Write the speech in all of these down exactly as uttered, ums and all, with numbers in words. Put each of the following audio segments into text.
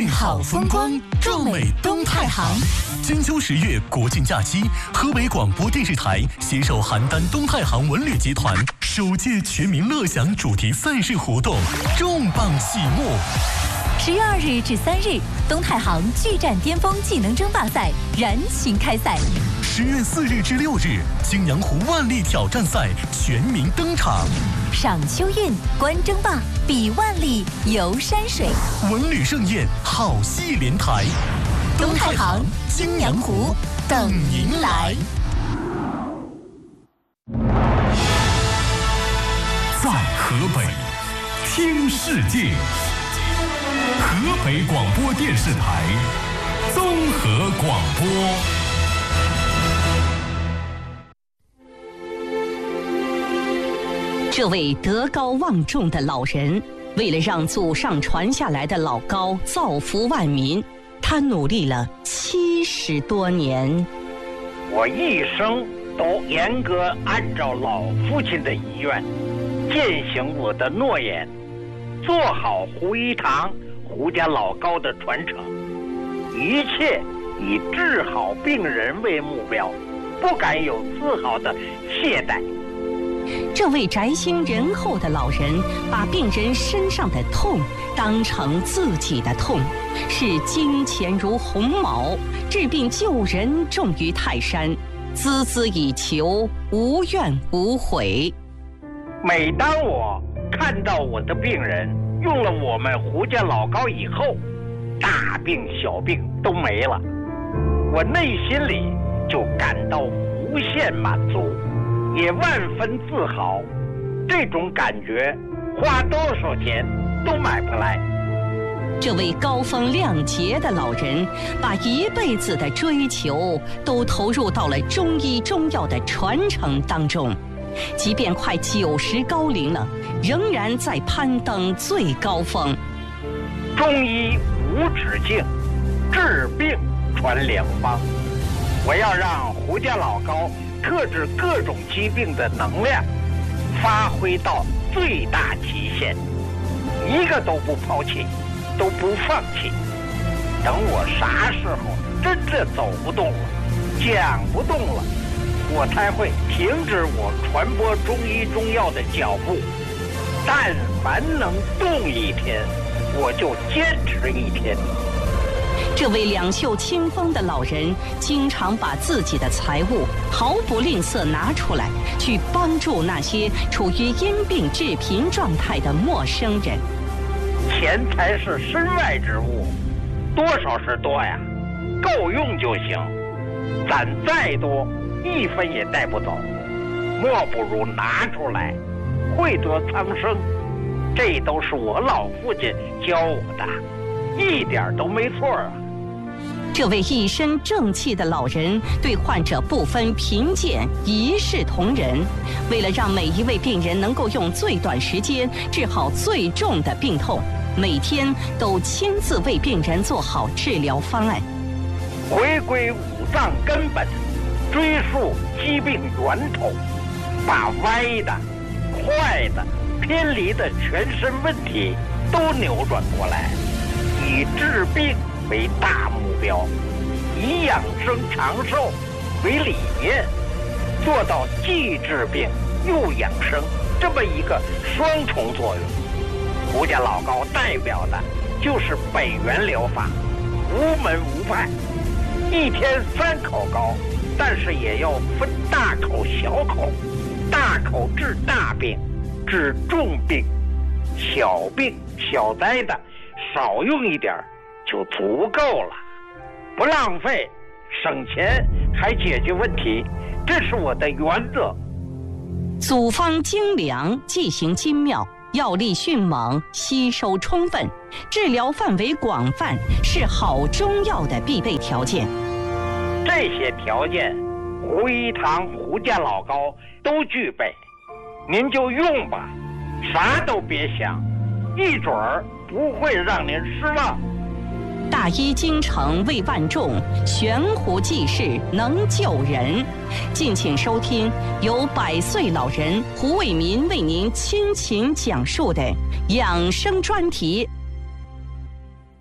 静好风光，壮美东太行。金秋十月国庆假期，河北广播电视台携手邯郸东太行文旅集团首届全民乐享主题赛事活动重磅启幕。 十月二日至三日，东太行巨战巅峰技能争霸赛燃情开赛。 十月四日至六日，青阳湖万历挑战赛全民登场。 赏秋韵，观争霸，比万历，游山水， 文旅盛宴，好戏连台。 东太行，青阳湖，等您来。 在河北，听世界。河北广播电视台综合广播。 这位德高望重的老人，为了让祖上传下来的老高造福万民，他努力了七十多年。 我一生都严格按照老父亲的遗愿，践行我的诺言，做好胡一堂胡家老高的传承，一切以治好病人为目标，不敢有丝毫的懈怠。 这位宅心仁厚的老人，把病人身上的痛当成自己的痛，视金钱如鸿毛，治病救人重于泰山，孜孜以求，无怨无悔。 每当我看到我的病人用了我们胡家老高以后，大病小病都没了，我内心里就感到无限满足，也万分自豪。这种感觉花多少钱都买不来。 这位高风亮节的老人，把一辈子的追求都投入到了中医中药的传承当中，即便快九十高龄了，仍然在攀登最高峰。 中医无止境，治病传良方。我要让胡家老高克制各种疾病的能量发挥到最大极限，一个都不抛弃，都不放弃。等我啥时候真正走不动了，讲不动了，我才会停止我传播中医中药的脚步。但凡能动一天，我就坚持一天。 这位两袖清风的老人，经常把自己的财物毫不吝啬拿出来，去帮助那些处于因病致贫状态的陌生人。 钱财是身外之物，多少是多呀，够用就行。攒再多，一分也带不走，莫不如拿出来，惠泽苍生。这都是我老父亲教我的，一点都没错啊。 这位一身正气的老人，对患者不分贫贱，一视同仁。为了让每一位病人能够用最短时间治好最重的病痛，每天都亲自为病人做好治疗方案。 回归五脏根本，追溯疾病源头，把歪的、坏的、偏离的全身问题都扭转过来，以治病为大目标，以养生长寿为理念，做到既治病又养生这么一个双重作用。胡家老高代表的就是北元疗法，无门无派，一天三口高，但是也要分大口小口，大口治大病，治重病，小病小灾的少用一点就足够了，不浪费，省钱还解决问题，这是我的原则。 组方精良，剂型精妙，药力迅猛，吸收充分，治疗范围广泛，是好中药的必备条件。 这些条件，胡一堂胡家老高都具备，您就用吧，啥都别想，一准儿不会让您失望。 大医精诚为万众，悬壶济世能救人。敬请收听由百岁老人胡卫民为您亲情讲述的养生专题。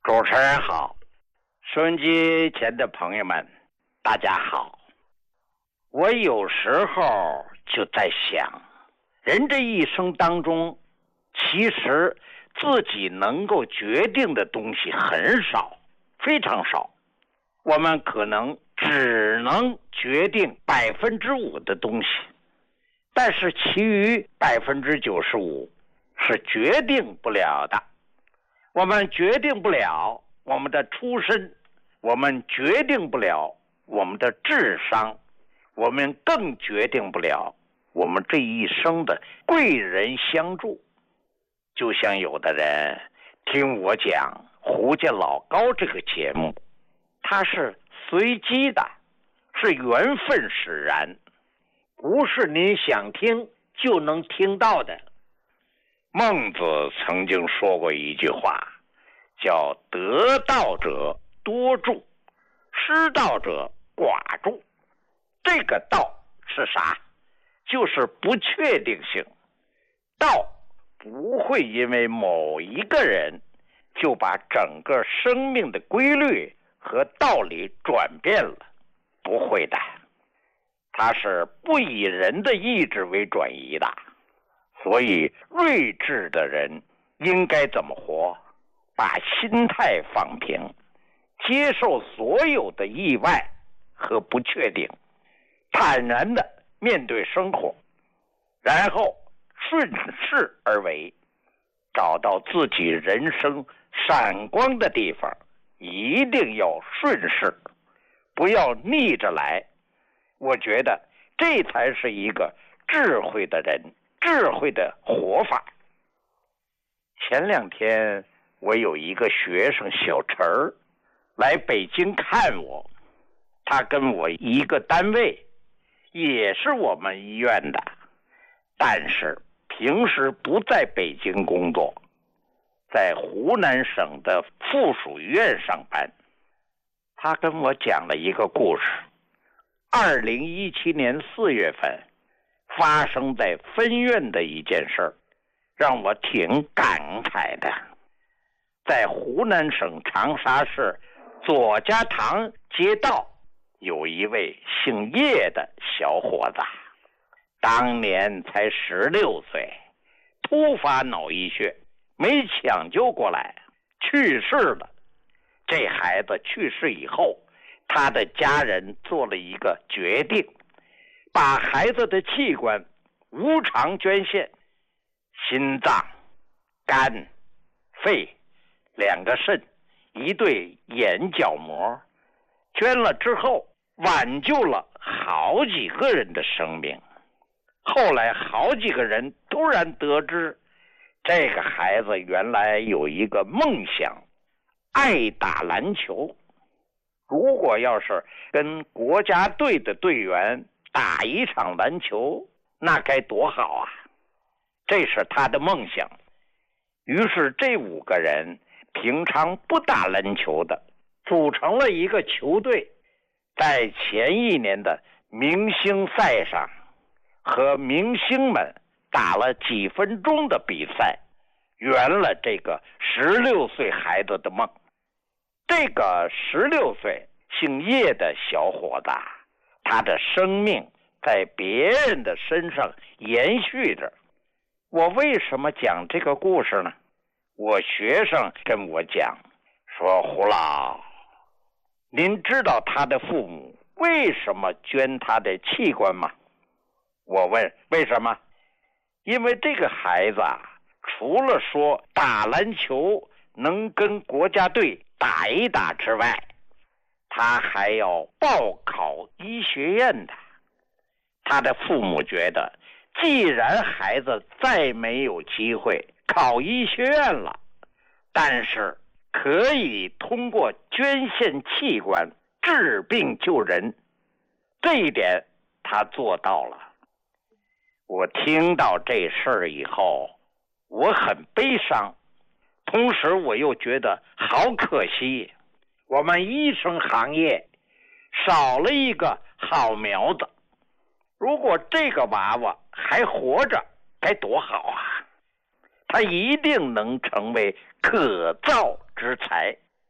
主持人好，收音机前的朋友们，大家好。我有时候就在想，人这一生当中，其实自己能够决定的东西很少，非常少。我们可能只能决定百分之五的东西，但是其余百分之九十五是决定不了的。我们决定不了我们的出身，我们决定不了我们的智商，我们更决定不了我们这一生的贵人相助。就像有的人听我讲胡家老高这个节目，它是随机的，是缘分使然，不是你想听就能听到的。孟子曾经说过一句话，叫得道者多助，失道者寡助。这个道是啥？就是不确定性。道不会因为某一个人就把整个生命的规律和道理转变了，不会的。它是不以人的意志为转移的。所以睿智的人应该怎么活？把心态放平，接受所有的意外和不确定，坦然的面对生活，然后顺势而为，找到自己人生闪光的地方，一定要顺势，不要逆着来。我觉得这才是一个智慧的人，智慧的活法。前两天我有一个学生小陈儿来北京看我，他跟我一个单位，也是我们医院的，但是平时不在北京工作，在湖南省的附属医院上班。他跟我讲了一个故事，二零一七年四月份发生在分院的一件事儿，让我挺感慨的。在湖南省长沙市左家塘街道，有一位姓叶的小伙子，当年才十六岁，突发脑溢血，没抢救过来，去世了。这孩子去世以后，他的家人做了一个决定，把孩子的器官无偿捐献，心脏、肝、肺、两个肾、一对眼角膜，捐了之后挽救了好几个人的生命。后来好几个人突然得知，这个孩子原来有一个梦想，爱打篮球。如果要是跟国家队的队员打一场篮球，那该多好啊！这是他的梦想。于是这五个人平常不打篮球的，组成了一个球队，在前一年的明星赛上和明星们打了几分钟的比赛，圆了这个十六岁孩子的梦。这个十六岁姓叶的小伙子，他的生命在别人的身上延续着。我为什么讲这个故事呢？我学生跟我讲说，胡老，您知道他的父母为什么捐他的器官吗？我问为什么？因为这个孩子啊，除了说打篮球能跟国家队打一打之外，他还要报考医学院的。他的父母觉得，既然孩子再没有机会考医学院了，但是可以通过捐献器官治病救人，这一点他做到了。我听到这事儿以后，我很悲伤，同时我又觉得好可惜，我们医生行业少了一个好苗子。如果这个娃娃还活着，该多好啊！他一定能成为可造之才。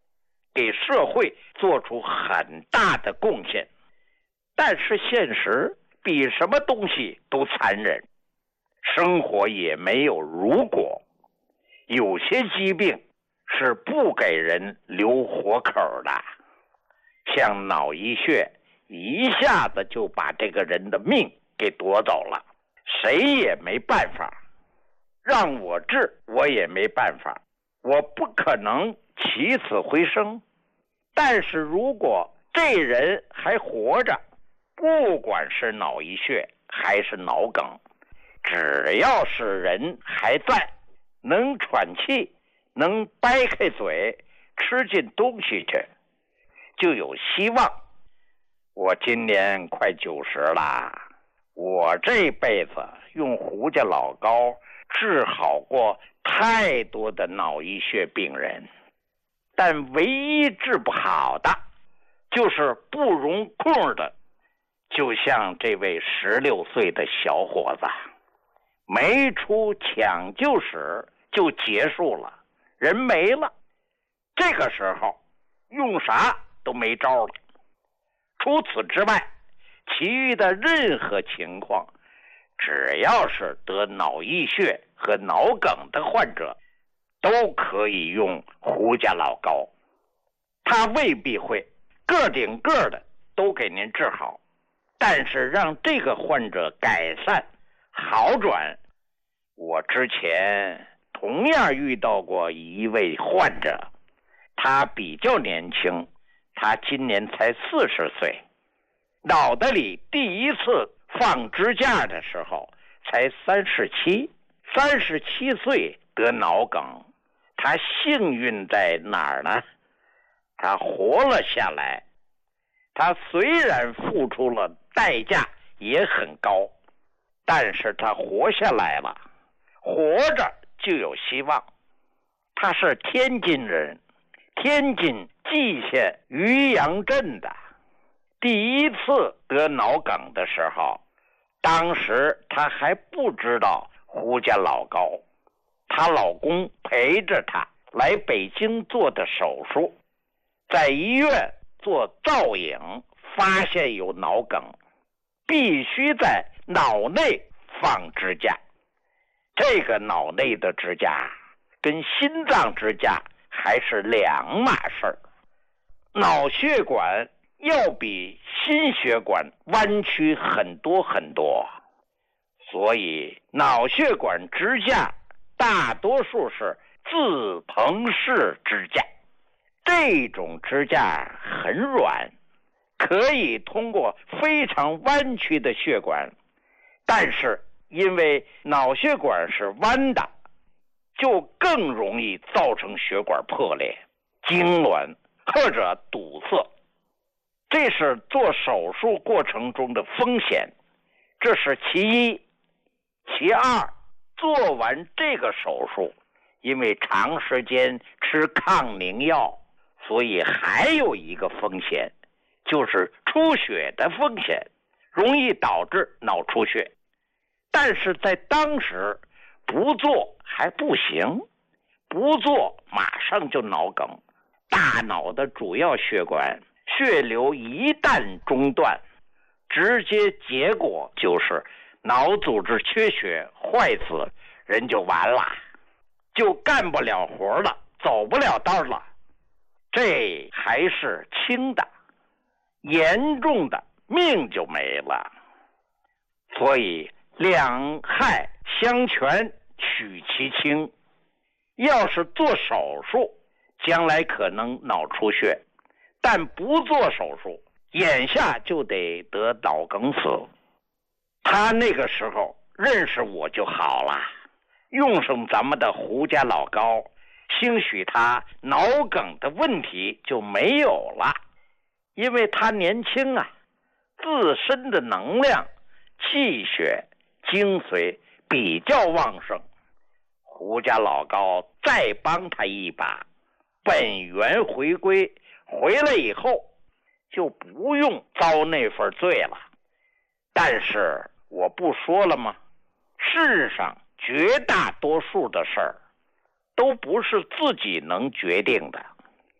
给社会做出很大的贡献。但是现实比什么东西都残忍，生活也没有如果。有些疾病是不给人留活口的，像脑溢血一下子就把这个人的命给夺走了，谁也没办法，让我治我也没办法，我不可能起死回生。但是如果这人还活着，不管是脑溢血还是脑梗，只要是人还在，能喘气，能掰开嘴吃进东西去，就有希望。我今年快九十了，我这辈子用胡家老膏治好过太多的脑溢血病人，但唯一治不好的就是不容控的，就像这位十六岁的小伙子，没出抢救室就结束了，人没了。这个时候用啥都没招了。除此之外，其余的任何情况，只要是得脑溢血和脑梗的患者，都可以用胡家老膏。他未必会个顶个的都给您治好，但是让这个患者改善好转。我之前同样遇到过一位患者，他比较年轻，他今年才四十岁，脑袋里第一次放支架的时候才三十七，三十七岁得脑梗。他幸运在哪儿呢？他活了下来。他虽然付出了代价也很高，但是他活下来了，活着就有希望。他是天津人，天津蓟县渔阳镇的。第一次得脑梗的时候，当时他还不知道胡家老膏，她老公陪着她来北京做的手术，在医院做造影，发现有脑梗，必须在脑内放支架。这个脑内的支架跟心脏支架还是两码事儿，脑血管要比心血管弯曲很多很多，所以脑血管支架大多数是自膨式支架。这种支架很软，可以通过非常弯曲的血管，但是因为脑血管是弯的，就更容易造成血管破裂、痉挛或者堵塞。这是做手术过程中的风险，这是其一。其二，做完这个手术，因为长时间吃抗凝药，所以还有一个风险，就是出血的风险，容易导致脑出血。但是在当时不做还不行，不做马上就脑梗，大脑的主要血管血流一旦中断，直接结果就是脑组织缺血坏死，人就完了，就干不了活了，走不了道了。这还是轻的，严重的命就没了。所以两害相权取其轻，要是做手术，将来可能脑出血，但不做手术，眼下就得得脑梗死。他那个时候认识我就好了，用上咱们的胡家老膏，兴许他脑梗的问题就没有了。因为他年轻啊，自身的能量、气血、精髓比较旺盛，胡家老膏再帮他一把，本源回归，回来以后就不用遭那份罪了。但是我不说了吗？世上绝大多数的事儿都不是自己能决定的，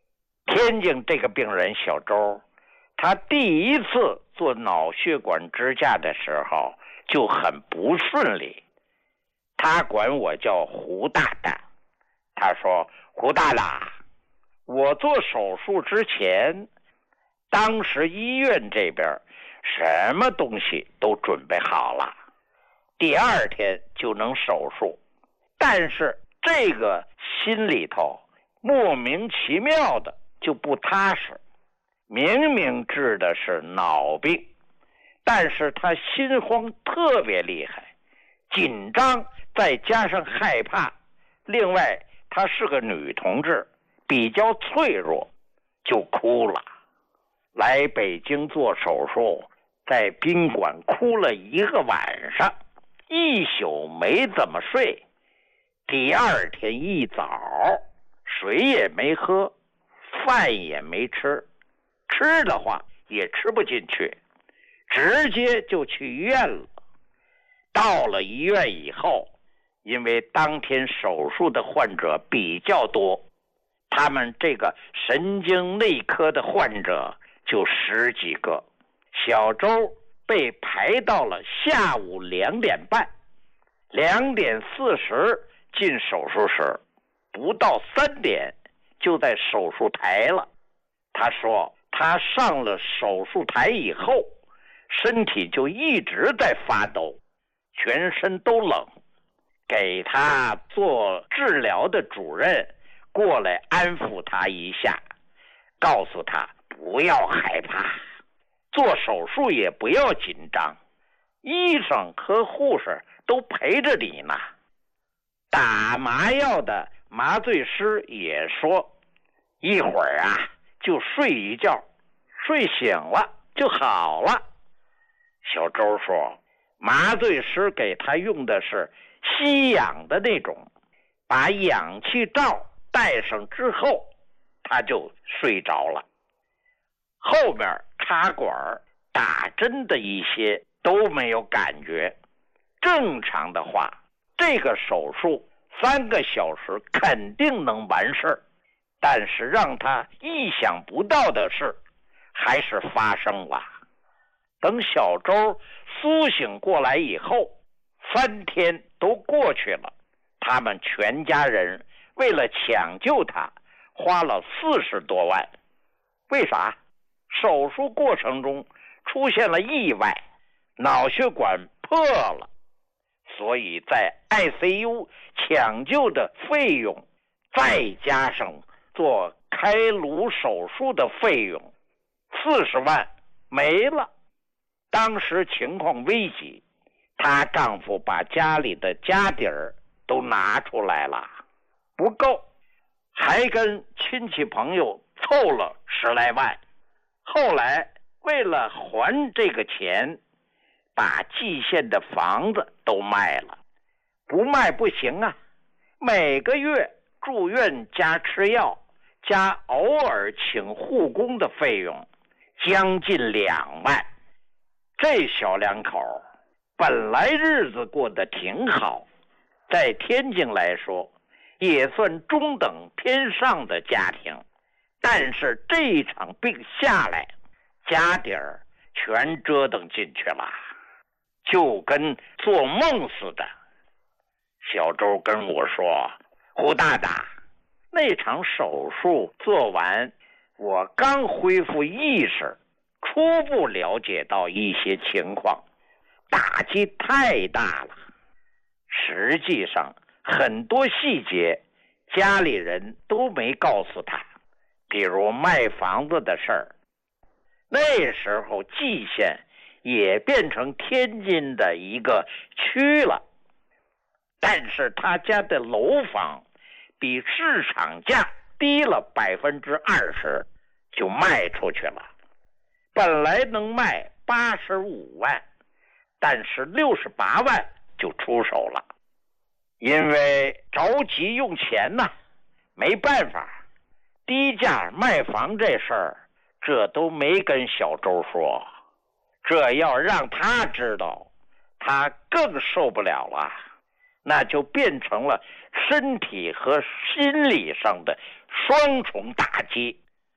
天津这个病人小周，他第一次做脑血管支架的时候就很不顺利，他管我叫胡大大。他说：胡大大，我做手术之前，当时医院这边什么东西都准备好了，第二天就能手术，但是这个心里头莫名其妙的就不踏实，明明治的是脑病，但是他心慌特别厉害，紧张再加上害怕，另外她是个女同志，比较脆弱，就哭了。来北京做手术，在宾馆哭了一个晚上，一宿没怎么睡。第二天一早，水也没喝，饭也没吃，吃的话也吃不进去，直接就去医院了。到了医院以后，因为当天手术的患者比较多，他们这个神经内科的患者就十几个，小周被排到了下午两点半，两点四十进手术室，不到三点就在手术台了。他说他上了手术台以后，身体就一直在发抖，全身都冷。给他做治疗的主任过来安抚他一下，告诉他不要害怕，做手术也不要紧张，医生和护士都陪着你呢。打麻药的麻醉师也说，一会儿啊就睡一觉，睡醒了就好了。小周说，麻醉师给他用的是吸氧的那种，把氧气罩戴上之后，他就睡着了。后面插管打针的一些都没有感觉。正常的话，这个手术三个小时肯定能完事，但是让他意想不到的事还是发生了。等小周苏醒过来以后，三天都过去了，他们全家人为了抢救他花了四十多万。为啥？手术过程中出现了意外，脑血管破了，所以在 I C U 抢救的费用，再加上做开颅手术的费用，四十万没了。当时情况危急，她丈夫把家里的家底儿都拿出来了，不够，还跟亲戚朋友凑了十来万。后来为了还这个钱，把蓟县的房子都卖了。不卖不行啊，每个月住院加吃药加偶尔请护工的费用将近两万。这小两口本来日子过得挺好，在天津来说也算中等偏上的家庭，但是这一场病下来，家底儿全折腾进去了，就跟做梦似的。小周跟我说，胡大大，那场手术做完，我刚恢复意识，初步了解到一些情况，打击太大了。实际上很多细节家里人都没告诉他，比如卖房子的事儿。那时候蓟县也变成天津的一个区了，但是他家的楼房比市场价低了百分之二十，就卖出去了。本来能卖八十五万，但是六十八万就出手了。因为着急用钱呐，没办法，低价卖房这事儿，这都没跟小周说。这要让他知道，他更受不了了，那就变成了身体和心理上的双重打击。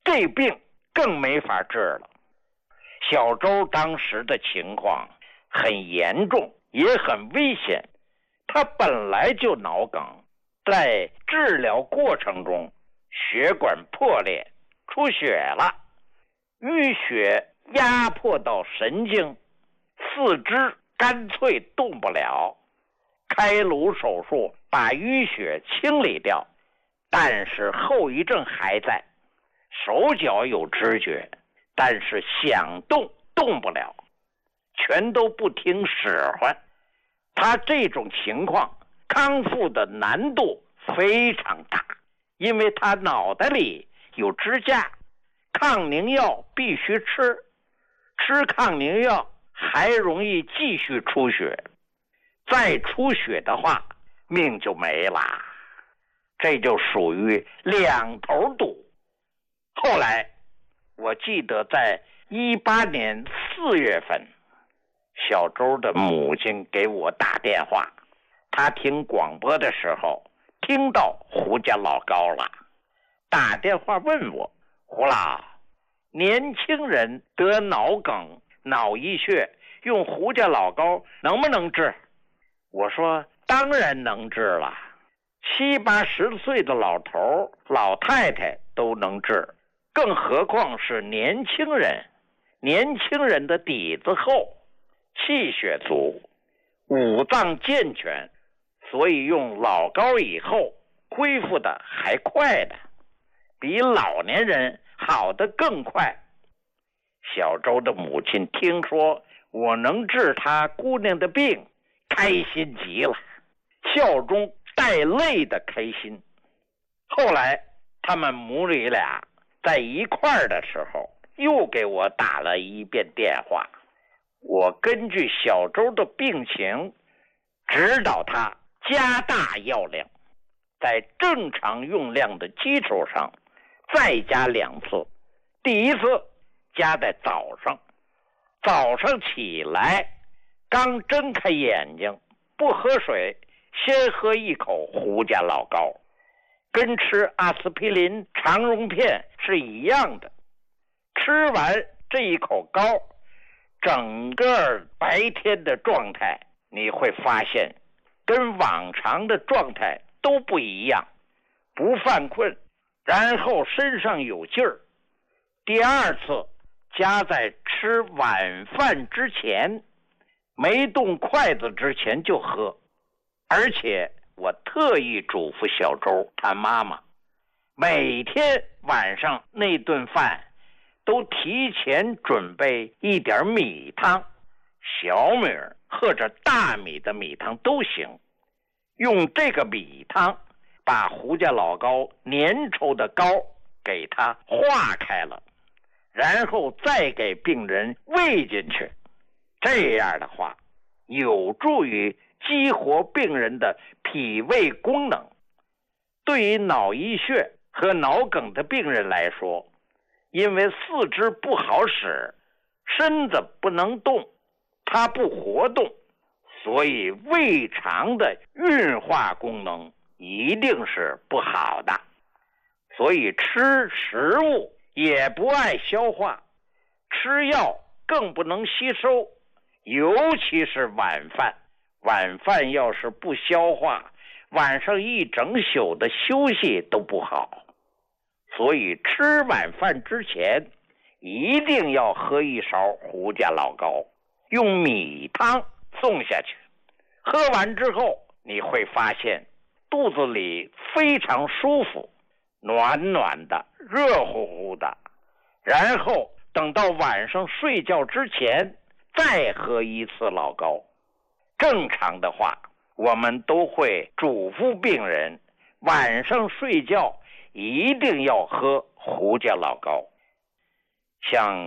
这病更没法治了。小周当时的情况很严重，也很危险。他本来就脑梗，在治疗过程中血管破裂出血了，淤血压迫到神经，四肢干脆动不了。开颅手术把淤血清理掉，但是后遗症还在，手脚有知觉，但是想动动不了，全都不听使唤。他这种情况康复的难度非常大，因为他脑袋里有支架，抗凝药必须吃，吃抗凝药还容易继续出血，再出血的话命就没了，这就属于两头堵。后来我记得在一八年四月份，小周的母亲给我打电话，她听广播的时候听到胡家老高了，打电话问我，胡老，年轻人得脑梗脑溢血用胡家老高能不能治？我说当然能治了，七八十岁的老头老太太都能治，更何况是年轻人。年轻人的底子厚，气血足，五脏健全，所以用老高以后恢复的还快的，比老年人好的更快。小周的母亲听说我能治她姑娘的病，开心极了，笑中带泪的开心。后来他们母女俩在一块儿的时候，又给我打了一遍电话，我根据小周的病情指导他加大药量，在正常用量的基础上再加两次。第一次加在早上，早上起来刚睁开眼睛不喝水，先喝一口胡家老高，跟吃阿司匹林肠溶片是一样的。吃完这一口膏，整个白天的状态你会发现跟往常的状态都不一样，不犯困，然后身上有劲儿。第二次加在吃晚饭之前，没动筷子之前就喝。而且我特意嘱咐小周他妈妈，每天晚上那顿饭都提前准备一点米汤，小米或者大米的米汤都行，用这个米汤把胡家老高粘稠的膏给它化开了，然后再给病人喂进去。这样的话有助于激活病人的脾胃功能。对于脑溢血和脑梗的病人来说，因为四肢不好使，身子不能动，它不活动，所以胃肠的运化功能一定是不好的，所以吃食物也不爱消化，吃药更不能吸收，尤其是晚饭。晚饭要是不消化，晚上一整宿的休息都不好。所以吃晚饭之前一定要喝一勺胡家老高，用米汤送下去。喝完之后你会发现肚子里非常舒服，暖暖的，热乎乎的。然后等到晚上睡觉之前再喝一次老高。正常的话，我们都会嘱咐病人晚上睡觉一定要喝胡家老高。像